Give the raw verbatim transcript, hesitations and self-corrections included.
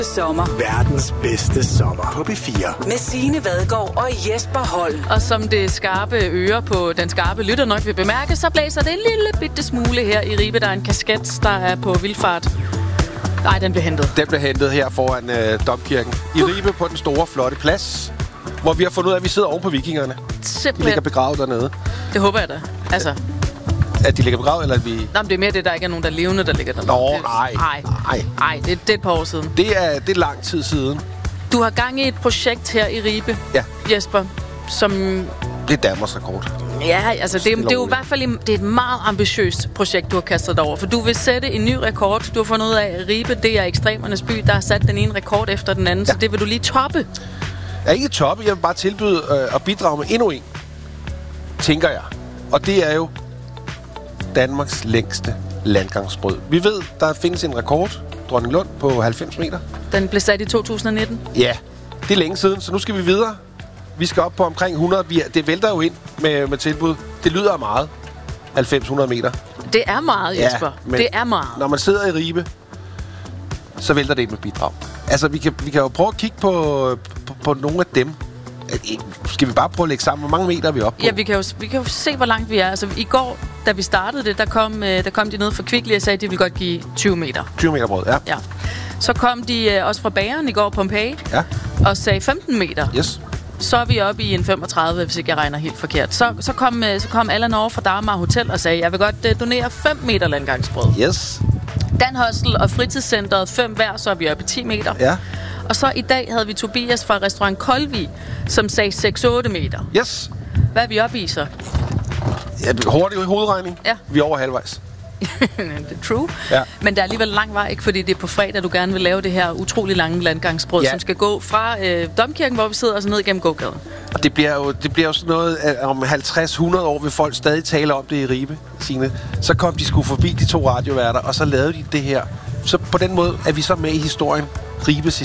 Sommer. Verdens bedste sommer på B fire. Med Signe Vadgaard og Jesper Holm. Og som det skarpe øre på den skarpe lytter nok vil bemærke, så blæser det en lille bitte smule her i Ribe. Der er en kasket, der er på vildfart. Nej, den blev hentet. Den blev hentet her foran øh, Domkirken. I Ribe på den store, flotte plads, hvor vi har fundet ud af, at vi sidder oven på vikingerne. Simpelthen. De ligger begravet dernede. Det håber jeg da. Altså... At de ligger begravet, eller at vi... Nå, men det er mere det, der ikke er nogen, der er levende, der ligger der. Nå, nej. Nej, nej. nej det, det er et par år siden. Det er, det er lang tid siden. Du har gang i et projekt her i Ribe, ja. Jesper, som... Det er Danmarks rekord. Ja, altså det, det er jo i hvert fald det er et meget ambitiøst projekt, du har kastet dig over. For du vil sætte en ny rekord. Du har fundet ud af, at Ribe, det er ekstremernes by, der har sat den ene rekord efter den anden. Ja. Så det vil du lige toppe. Jeg er ikke toppe. Jeg vil bare tilbyde øh, at bidrage med endnu en, tænker jeg. Og det er jo Danmarks længste landgangsbrød. Vi ved, der findes en rekord, Dronninglund, på halvfems meter. Den blev sat i to tusind nitten? Ja, det er længe siden, så nu skal vi videre. Vi skal op på omkring hundrede. Vi er, det vælter jo ind med, med tilbud. Det lyder meget. halvfems hundrede meter. Det er meget, Jesper. Ja, men det er meget. Når man sidder i Ribe, så vælter det ind med bidrag. Altså, vi kan, vi kan jo prøve at kigge på, på, på nogle af dem. Skal vi bare prøve at lægge sammen, hvor mange meter er vi oppe på? Ja, vi kan, jo, vi kan jo se, hvor langt vi er. Altså, i går, da vi startede det, der kom, der kom de ned fra Kvickly og sagde, at de ville godt give tyve meter. tyve meter brød, ja. ja. Så kom de øh, også fra bageren i går, Pompeji, ja. og sagde femten meter. Yes. Så er vi oppe i en femogtredive, hvis ikke jeg regner helt forkert. Så, så, kom, så kom Allan over fra Dagmar Hotel og sagde, jeg vil godt uh, donere fem meter landgangsbrød. Yes. Dan Hostel og fritidscenteret fem hver, så er vi oppe i ti meter. Ja. Og så i dag havde vi Tobias fra restaurant Kolvig, som sagde seks otte meter. Yes. Hvad er vi oppe i så? Ja, hurtig hovedregning. Ja. Vi er over halvvejs. Det er true. Ja. Men der er alligevel lang vej, ikke? Fordi det er på fredag, du gerne vil lave det her utrolig lange landgangsbrød, ja. Som skal gå fra øh, Domkirken, hvor vi sidder, og så ned gennem gågaden. Og det bliver jo, det bliver jo sådan noget, at om halvtreds hundrede år vil folk stadig tale om det i Ribe, Signe. Så kom de sgu forbi de to radioværter, og så lavede de det her. Så på den måde er vi så med i historien, Ribes